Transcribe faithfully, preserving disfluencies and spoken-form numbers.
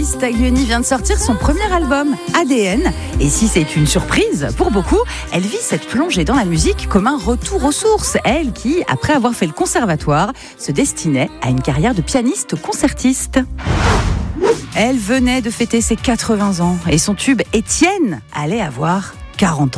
Alice Taglioni vient de sortir son premier album, A D N. Et si c'est une surprise pour beaucoup, elle vit cette plongée dans la musique comme un retour aux sources. Elle qui, après avoir fait le conservatoire, se destinait à une carrière de pianiste concertiste. Elle venait de fêter ses quatre-vingts ans et son tube Étienne allait avoir quarante ans.